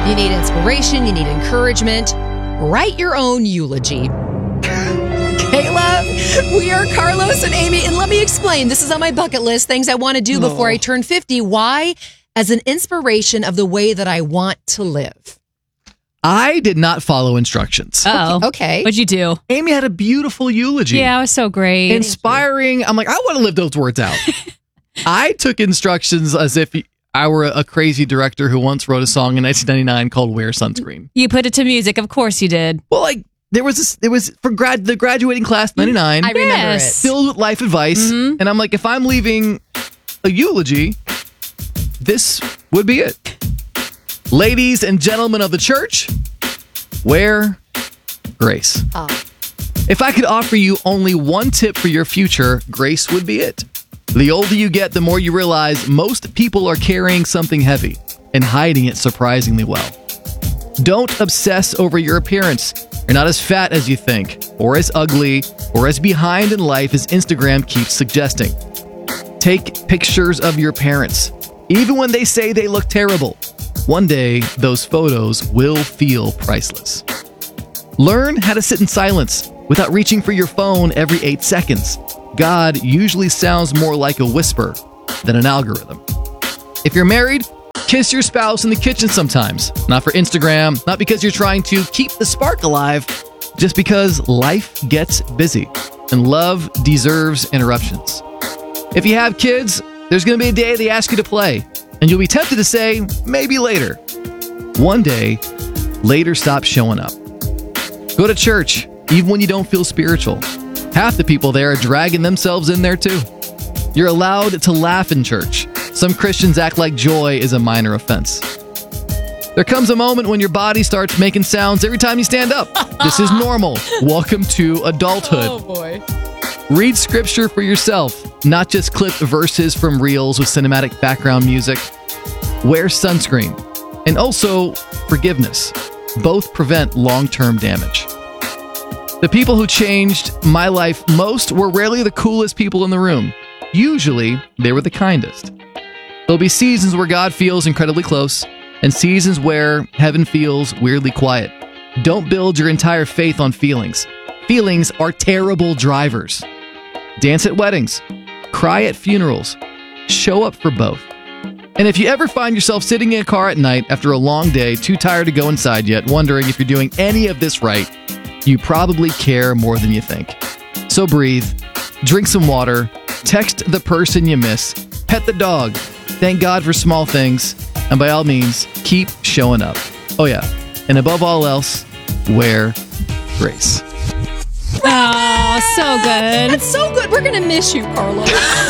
You need inspiration. You need encouragement. Write your own eulogy. Kayla, we are Carlos and Amy, and let me explain. This is on my bucket list, things I want to do before I turn 50. Why? As an inspiration of the way that I want to live. I did not follow instructions. Okay. What'd you do? Amy had a beautiful eulogy. Yeah, it was so great. Inspiring. I'm like, I want to live those words out. I took instructions as if I were a crazy director who once wrote a song in 1999 called Wear Sunscreen. You put it to music. Of course you did. Well, like, it was for the graduating class 99. I remember it. Filled with life advice. And I'm like, if I'm leaving a eulogy, this would be it. Ladies and gentlemen of the church, wear grace. If I could offer you only one tip for your future, grace would be it. The older you get, the more you realize most people are carrying something heavy and hiding it surprisingly well. Don't obsess over your appearance. You're not as fat as you think, or as ugly, or as behind in life as Instagram keeps suggesting. Take pictures of your parents, even when they say they look terrible. One day, those photos will feel priceless. Learn how to sit in silence without reaching for your phone every 8 seconds. God usually sounds more like a whisper than an algorithm. If you're married, kiss your spouse in the kitchen sometimes. Not for Instagram, not because you're trying to keep the spark alive, just because life gets busy and love deserves interruptions. If you have kids, there's going to be a day they ask you to play, and you'll be tempted to say, maybe later. One day, later stops showing up. Go to church, even when you don't feel spiritual. Half the people there are dragging themselves in there too. You're allowed to laugh in church. Some Christians act like joy is a minor offense. There comes a moment when your body starts making sounds every time you stand up. This is normal. Welcome to adulthood. Oh, boy. Read scripture for yourself, not just clip verses from reels with cinematic background music. Wear sunscreen. And also forgiveness. Both prevent long-term damage. The people who changed my life most were rarely the coolest people in the room. Usually, they were the kindest. There'll be seasons where God feels incredibly close, and seasons where heaven feels weirdly quiet. Don't build your entire faith on feelings. Feelings are terrible drivers. Dance at weddings. Cry at funerals. Show up for both. And if you ever find yourself sitting in a car at night after a long day, too tired to go inside yet, wondering if you're doing any of this right, you probably care more than you think. So breathe, drink some water, text the person you miss, pet the dog, thank God for small things, and by all means, keep showing up. Oh yeah, and above all else, wear grace. Oh, so good. That's so good. We're going to miss you, Carlos.